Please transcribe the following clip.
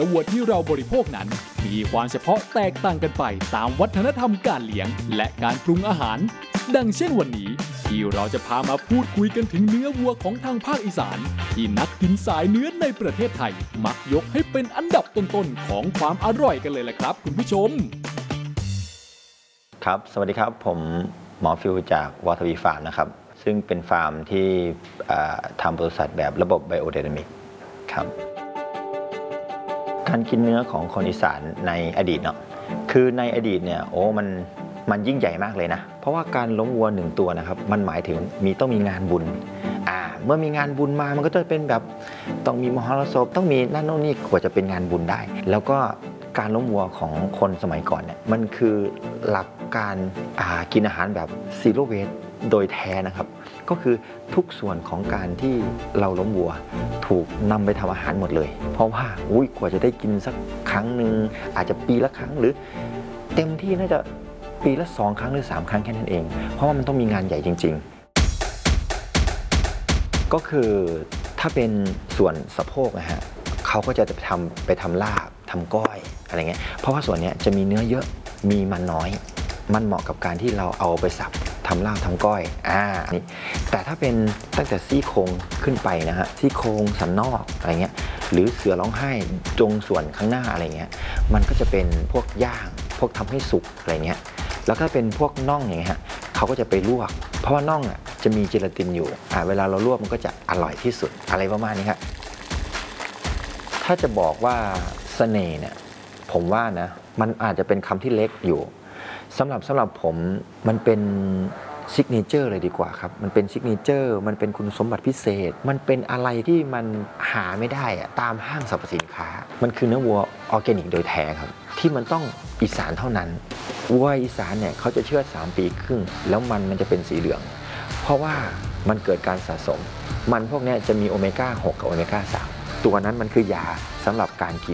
วัวที่เราบริโภคนั้นมีความเฉพาะแตกต่างกันไปตามวัฒนธรรมการเลี้ยงและการปรุงอาหารดังเช่นวันนี้ที่เราจะพามาพูดคุยกันถึงเนื้อวัวของทางภาคอีสานที่นักกินสายเนื้อในประเทศไทยมักยกให้เป็นอันดับต้นๆของความอร่อยกันเลยล่ะครับคุณผู้ชมครับสวัสดีครับผมหมอฟิวจากวอทวีฟาร์มนะครับซึ่งเป็นฟาร์มที่ทำบริษัทแบบระบบไบโอไดนามิกครับการกินเนื้อของคนอีสานในอดีตเนาะคือในอดีตเนี่ยมันยิ่งใหญ่มากเลยนะเพราะว่าการล้มวัว1ตัวนะครับมันหมายถึงต้องมีงานบุญเมื่อมีงานบุญมามันก็จะเป็นแบบต้องมีมหรสพต้องมีนั่นโน่นนี่กว่าจะเป็นงานบุญได้แล้วก็การล้มวัวของคนสมัยก่อนเนี่ยมันคือหลักการกินอาหารแบบซีโร่เวสโดยแท้นะครับก็คือทุกส่วนของการที่เราล้มวัวถูกนำไปทำอาหารหมดเลยเพราะว่ากว่าจะได้กินสักครั้งหนึ่งอาจจะปีละครั้งหรือเต็มที่น่าจะปีละ2 ครั้งหรือ3 ครั้งแค่นั้นเองเพราะว่ามันต้องมีงานใหญ่จริงๆก็คือถ้าเป็นส่วนสะโพกนะฮะเขาก็จะไปทำลาบทำก้อยอะไรเงี้ยเพราะว่าส่วนนี้จะมีเนื้อเยอะมีมันน้อยมันเหมาะกับการที่เราเอาไปสับทำลาบทำก้อยนี่แต่ถ้าเป็นตั้งแต่ซี่โครงขึ้นไปนะฮะซี่โครงสันนอกอะไรเงี้ยหรือเสือร้องไห้จงส่วนข้างหน้าอะไรเงี้ยมันก็จะเป็นพวกย่างพวกทำให้สุกอะไรเงี้ยแล้วก็เป็นพวกน่องอย่างเงี้ยฮะเขาก็จะไปลวกเพราะว่าน่องจะมีเจลาตินอยู่เวลาเราลวกมันก็จะอร่อยที่สุดอะไรประมาณนี้ครับถ้าจะบอกว่าเสน่ห์เนี่ยผมว่านะมันอาจจะเป็นคำที่เล็กอยู่สำหรับผมมันเป็นซิกเนเจอร์เลยดีกว่าครับมันเป็นซิกเนเจอร์มันเป็นคุณสมบัติพิเศษมันเป็นอะไรที่มันหาไม่ได้ตามห้างสรรพสินค้ามันคือเนื้อวัวออร์แกนิกโดยแท้ครับที่มันต้องอีสานเท่านั้นวัวอีสานเนี่ยเขาจะเชือด3 ปีครึ่งแล้วมันจะเป็นสีเหลืองเพราะว่ามันเกิดการสะสมมันพวกนี้จะมีโอเมก้า 6กับโอเมก้า 3ตัวนั้นมันคือยาสำหรับการกิน